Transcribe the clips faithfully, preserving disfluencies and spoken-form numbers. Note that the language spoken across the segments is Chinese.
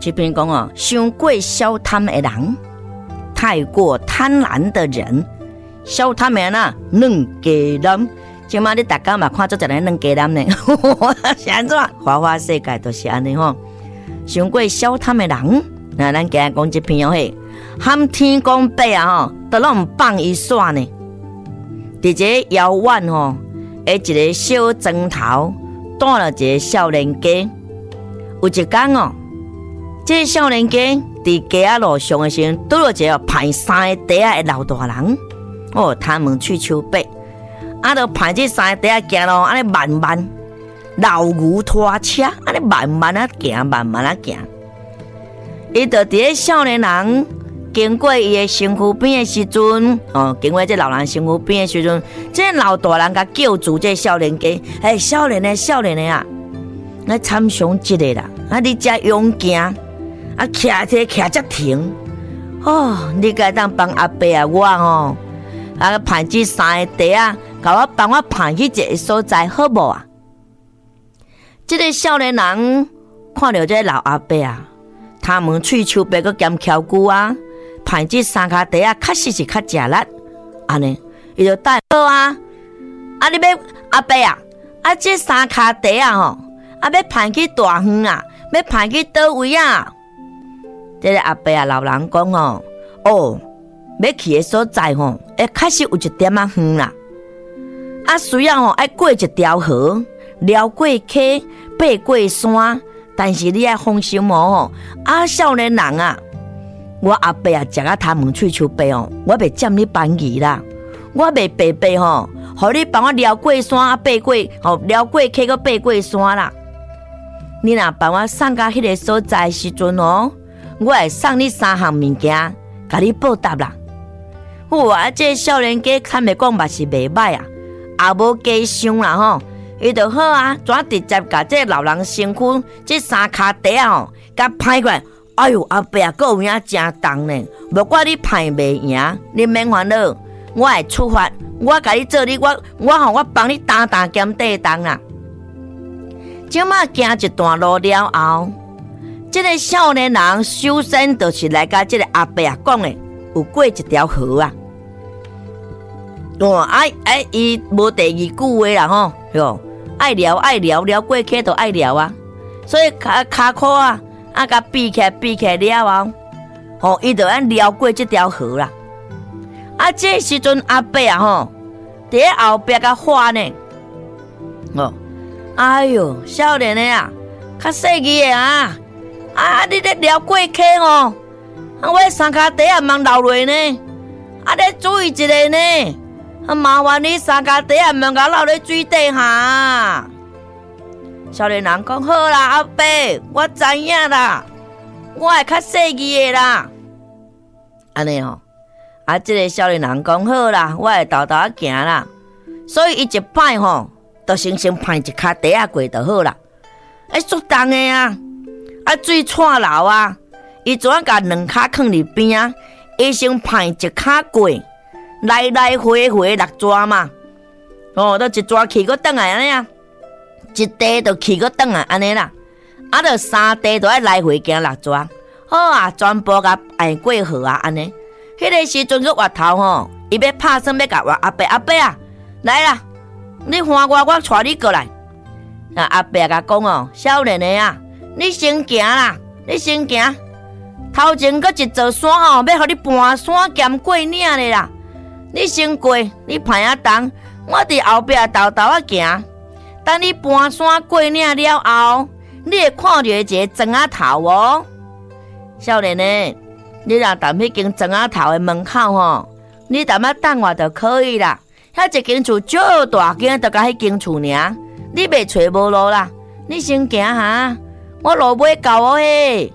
这边讲哦，伤过小贪的人，太过贪婪的人，小贪的人啊，软鸡蛋。今嘛你大家嘛看做一个软鸡蛋呢，是安怎？花花世界都是安尼吼。伤过小贪的人，那咱今日讲这篇哦嘿，喊天公伯啊吼，都拢放伊耍呢。伫这个遥远吼，诶一个小砖头，带了一个少年家。有一天哦。这个少年家伫街仔路上的时候，拄到一个排三个地仔的老大人。哦，他们去求伯，啊，就排这三个地仔行咯，安尼慢慢，老牛拖车，安尼慢慢啊行，慢慢啊行。伊就伫个少年人经过伊的身躯边的时阵，哦，经过这老人身躯边的时阵，这老大人甲叫住这少年家，哎，少年的少年的啊，来参详一个啦，啊，你遮勇行。啊，徛这徛只停哦！你该当帮阿伯啊，我哦，啊排这三个地啊，甲我帮我排去一个所在，好无啊？这个少年人看到这老阿伯啊，他们喙手白个兼翘骨啊，排这三骹地啊，确实是较食力，安尼，伊就带好啊！啊，你要阿伯啊，啊这三骹地啊吼，啊要排去大远啊，要排去倒位啊？这个阿伯啊，老人讲哦，哦，要去的所在吼，哎，确实有一点啊远啦。啊，虽然吼爱过一条河，撩过溪，爬过山，但是你爱放心哦。啊，少年人啊，我阿伯啊，食啊他们喙手白哦，我袂占你便宜啦，我袂白白吼，互你帮我撩过山啊，爬过吼，撩过溪个爬过山啦。你若帮我送到迄个所在时阵哦。我会送你三项物件，甲你报答啦。哇，这少年家看袂讲嘛是袂歹啊，也无加伤啦吼。伊就好啊，怎直接甲这老人身躯这三骹地啊吼，甲拍过来。哎呦，阿伯啊，还有影真重呢。无管你拍袂赢，你免烦恼，我会出发，我甲你做你，我我吼，我帮你担担兼地重啦。即马行一段路了后。这个少年人首先就是来甲这个阿伯啊讲的，有过一条河啊。哦，哎哎，伊无第二句话啦吼，哟，爱聊爱聊聊过溪就爱聊啊。所以骹骹裤啊，啊甲闭起来闭起来了后，吼，伊就按聊过这条河啦。啊，这时阵阿伯啊吼，伫咧后壁甲喊呢，哦，哎哟，少年的啊，较细个的啊。啊！你咧撩过溪吼，啊，我三骹地啊茫流落呢，啊，咧注意一下呢，啊，麻烦你三骹地啊茫甲流咧水底下。少年人讲好啦，阿伯，我知影啦，我会较细个的啦。安尼吼，啊，这个少年人讲好啦，我会豆豆啊行啦。所以伊一摆吼，就先先拍一骹地啊过就好啦。哎，足重的啊！啊，水串流啊！伊怎啊甲两骹放伫边啊？伊先拍一骹过，来来回回六抓嘛。哦，都一抓去个转来安尼啊，一地就去个转来安尼啦。啊，就三地都爱来回行六抓。好啊，全部甲挨过河啊安尼。迄个时阵个月头吼，伊要拍算要甲我阿伯阿伯啊，来啦！你喊我，我带你过来。啊，阿伯甲讲哦，少年的啊。你先行啦，你先行。头前搁一座山吼，要互你搬山兼过岭的啦。你先过，你排啊动，我伫后壁豆豆啊行。等你搬山过岭了后，你会看到一个砖仔头哦。少年的，你若踮迄间砖仔头的门口吼，你踮啊等我就可以啦。遐一间厝足大间，就甲迄间厝尔，你袂找无路啦。你先行哈。我路尾到哦嘿，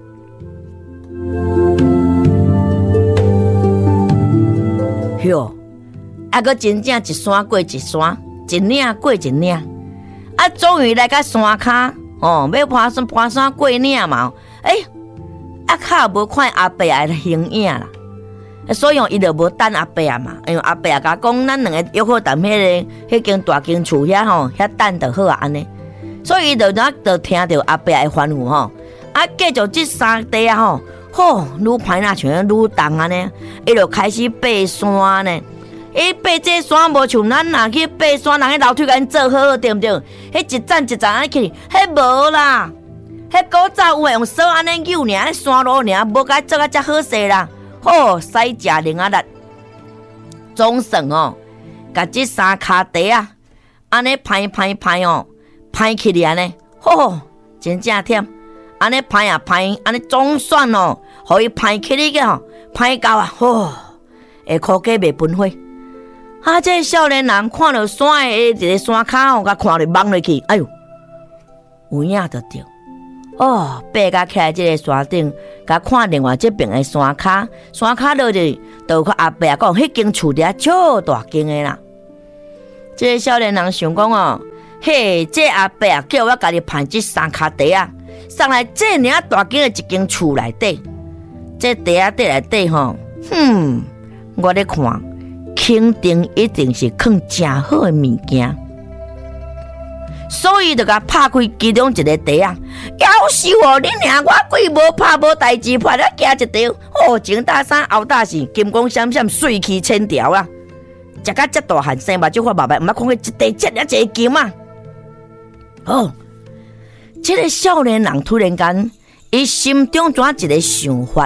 哟，啊个真正一山过一山，一岭过一岭，啊终于来到山骹哦，要爬山爬山过岭嘛，哎、欸，啊卡无看阿伯的形影啦，所以伊就无等阿伯啊嘛，因为阿伯啊甲讲，咱两个约好踮迄个迄间大间厝遐吼，遐等就好啊安尼。所以伊就哪就听到阿伯的吩咐吼， 啊，继续这三地啊吼，吼，愈歹那像愈重安尼，伊就开始爬山呢。伊爬这山无像咱若去爬山，人迄楼梯甲做好好对毋对？迄一站一站安尼去，迄无啦。迄古早有诶用手安尼扭尔，山路尔，无甲做啊遮好势啦。吼，使食零啊力，总算哦，甲这三骹地啊，安尼拍拍拍哦，拍起嚟安尼，吼，真正忝。安尼拍啊拍，安尼总算哦，互伊拍起嚟个吼，拍到啊，吼，会苦家袂分火。啊！这个少年人看到山的一个山骹吼，甲看着望落去，哎呦，有影就对。哦，爬甲起来这个山顶，甲看另外这边的山骹，山骹落去，就看阿伯讲，迄间厝伫超大间的啦。这个少年人想讲哦，嘿，这阿伯啊，叫我家己攀这山骹地啊，送来这尔大间的一间厝内底，这地啊地内底吼，哼，我咧看。肯定一定是放真好的物件，所以就甲拍开其中一个地啊！夭寿哦，你娘我鬼无拍无代志，拍了惊一条，哦，前大三后大四，金光闪闪，水气千条啊！食甲遮大汉，生目睭发白白，毋捌看过一地遮尔济金啊！哦，这个少年人突然间，伊心中转一个想法：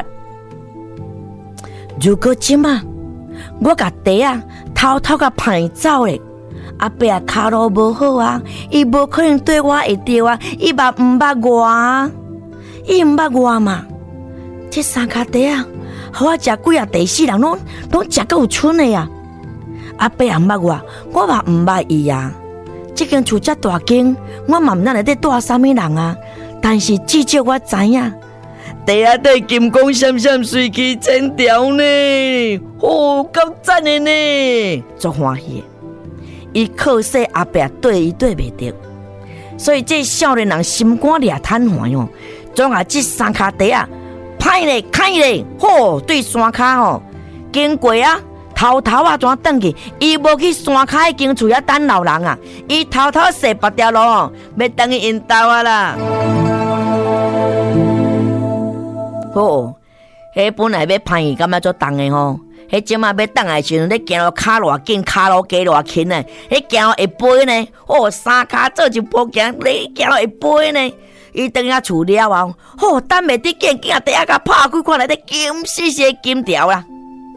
如果今啊，我甲地啊偷偷甲拍走咧，阿伯啊骹路无好啊，伊无可能对我会着啊，伊嘛毋捌我啊，伊毋捌我嘛。这三骹地啊，互我食几啊地四人拢拢食够有剩的啊。阿伯也毋捌我，我嘛毋捌伊啊。这间厝遮大间，我嘛毋知内底住啥物人啊。但是至少我知影。地下底金光闪闪，水气千条呢，哦，够赞的呢，足欢喜。伊靠说阿伯对伊对袂着，所以这少年人心肝掠瘫痪哦，总啊这三骹地啊，拍咧开咧，吼，对山骹吼，经过啊，偷偷啊怎转去？伊无去山骹迄间厝遐等老人啊，伊偷偷踅别条路哦，要等去因兜啊啦。哦，迄本来要拍伊，感觉做重的吼。迄即马要倒来时阵，你行路骹偌紧，骹路加偌轻呢？迄行路会飞呢？哦，三骹做一步行，你行路会飞呢？伊等下厝了后，哦，等袂得见，惊底下甲拍开看内底金丝丝金条啦。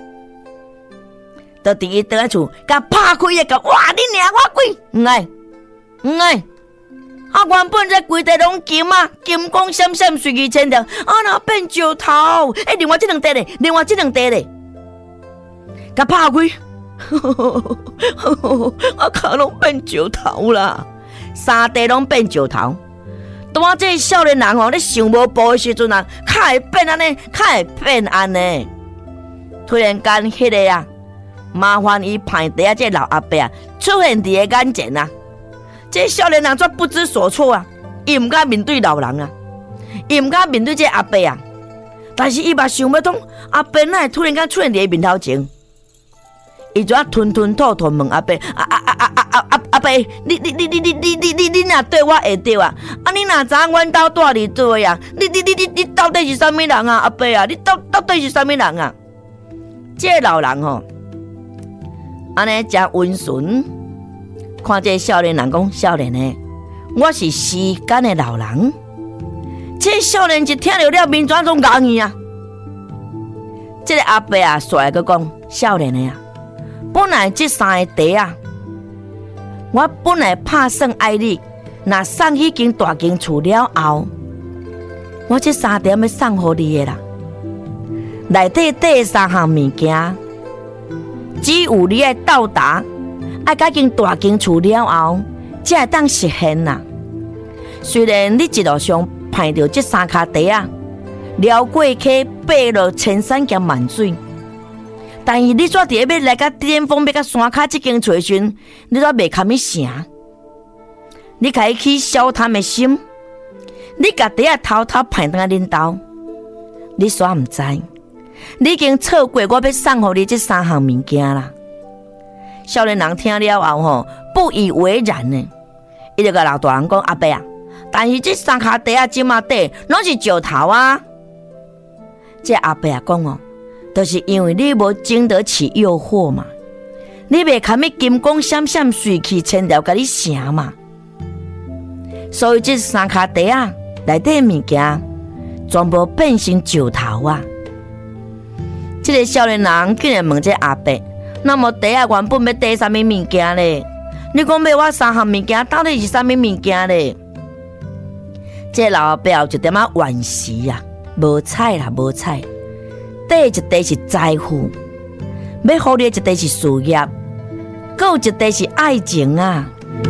到伫伊等下厝，甲拍开一个，哇！你娘我鬼，唔爱，唔爱。啊，原本这规地拢金啊，金光闪闪，水气千条，啊，哪变石头？哎、欸，另外这两地咧，另外这两地咧，甲拍开，我脚拢变石头啦，三地拢变石头。当我这少年人哦，咧想无步的时阵啊，较会变安尼，较会变安尼。突然间，迄个啊，麻烦伊拍地啊，这老阿伯啊，出现伫个眼前啊。这少年人却不知所措啊！伊唔敢面对老人啊，伊唔敢面对这阿伯啊。但是伊嘛想要通，阿伯哪会突然间出现伫伊面头前？伊就吞吞吐吐问阿伯：啊啊啊啊啊啊啊阿伯，你你你你你你你你你哪对我会着啊？啊你哪知影阮兜住伫做呀？你你你你你到底是啥物人啊？阿伯啊，你到到底是啥物人啊？这老人吼，安尼真温顺。看这少年人讲，少年的，我是时间的老人。这少年一听到了，面转总咬耳啊。这个阿伯啊，帅个讲，少年的啊，本来这三个地啊，我本来拍算爱你，若送去间大间厝了后，我这三点要送互你的啦。内底第三项物件，只有你爱到达。爱甲间大间厝了后，才会当实现啦。虽然你一路上碰到这三脚地啊，撩过溪，爬落千山兼万水，但是你煞伫要来甲巅峰，要甲山脚这间厝时，你煞袂堪去想。你开起小贪的心，你甲地啊偷偷碰到恁兜，你煞毋知，你已经错过我要送互你这三项物件啦。少年人听了后吼，不以为然呢。伊就甲老大人讲：阿伯啊， 但是这三脚地啊，即马底拢是石头啊。这阿伯啊讲哦，都、就是因为你无经得起诱惑嘛，你袂堪要金光闪闪、水气千条，甲你成嘛。所以这三脚地啊，内底物件全部变成石头啊。这个少年人竟然问这阿伯：那么地啊原本要地啥物物件咧？你讲要我三项物件，到底是啥物物件咧？这老阿伯就点啊惋惜啊，无彩啦，无彩。第一地是财富，要互你一地是事业，还有一地是爱情啊。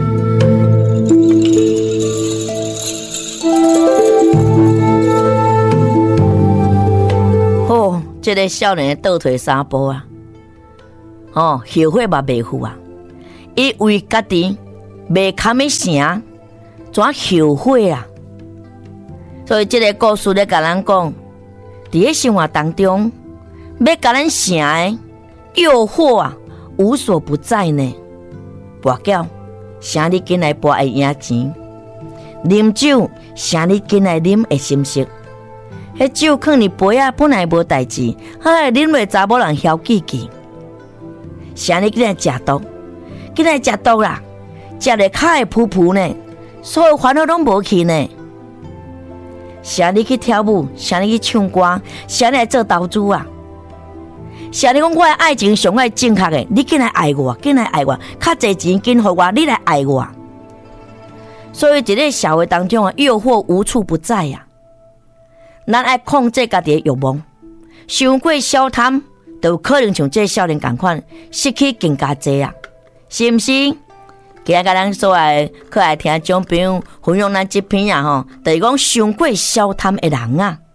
哦，这个少年倒退三步啊，哦，后悔嘛袂赴啊，伊为家己袂堪要成，怎后悔啊？所以这个故事咧，甲咱讲，伫咧生活当中，要甲咱成的诱惑啊，无所不在呢。跋筊，啥你紧来跋会赢钱；啉酒，啥你紧来啉会心息。迄酒放你杯啊，本来无代志，哎，啉落查某人晓记记。啥你紧来食毒，紧来食毒啦，食咧脚会噗噗呢，所有烦恼拢无去呢。啥你去跳舞，啥你去唱歌，啥你来做投资啊？啥你讲我的爱情上爱正确的，你紧来爱我，紧来爱我，较侪钱紧互我，你来爱我。所以，一个社会当中啊，诱惑无处不在呀、啊。咱爱控制家己的欲望，伤过小贪，就有可能像这少年同款，失去更加多啊，是毋是？今日甲咱所爱可爱听众朋友分享咱这篇啊吼，就是讲伤过小贪的人啊。